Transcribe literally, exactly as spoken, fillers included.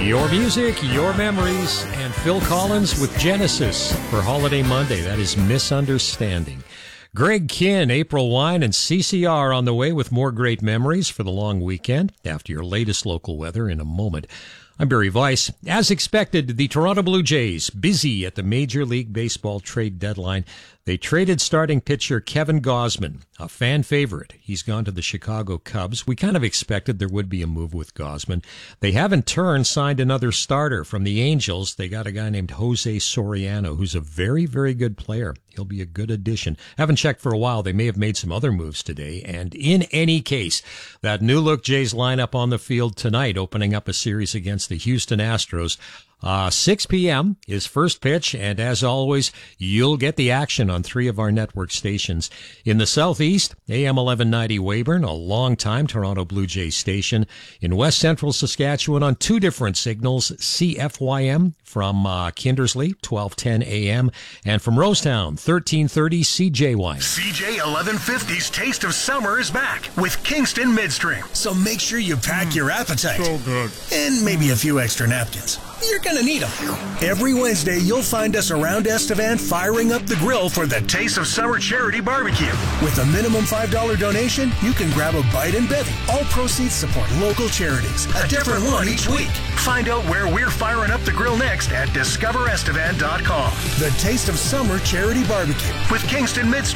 Your music, your memories, and Phil Collins with Genesis for Holiday Monday. That is Misunderstanding. Greg Kinn, April Wine, and C C R on the way with more great memories for the long weekend after your latest local weather in a moment. I'm Barry Weiss. As expected, the Toronto Blue Jays busy at the Major League Baseball trade deadline. They traded starting pitcher Kevin Gausman, a fan favorite. He's gone to the Chicago Cubs. We kind of expected there would be a move with Gausman. They have in turn signed another starter from the Angels. They got a guy named Jose Soriano, who's a very, very good player. He'll be a good addition. Haven't checked for a while. They may have made some other moves today. And in any case, that new-look Jays lineup on the field tonight, opening up a series against the Houston Astros. Uh, six p.m. is first pitch, and as always, you'll get the action on three of our network stations. In the southeast, A M eleven ninety Weyburn, a long-time Toronto Blue Jays station. In west central Saskatchewan on two different signals, C F Y M from uh, Kindersley, twelve ten A M, and from Rosetown, thirteen thirty C J Y. C J eleven fifty's Taste of Summer is back with Kingston Midstream. So make sure you pack mm, your appetite. So good. And maybe a few extra napkins. You're going to need them. Every Wednesday, you'll find us around Estevan firing up the grill for the Taste of Summer Charity Barbecue. With a minimum five dollars donation, you can grab a bite and bevy. All proceeds support local charities, a different one each week. Find out where we're firing up the grill next at discover estevan dot com. The Taste of Summer Charity Barbecue with Kingston Midstream.